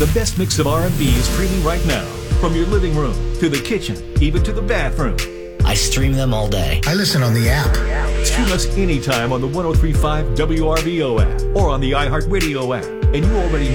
The best mix of R&B is streaming right now. From your living room to the kitchen, even to the bathroom. I stream them all day. I listen on the app. Stream us anytime on the 103.5 WRVO app or on the iHeartRadio app. And you already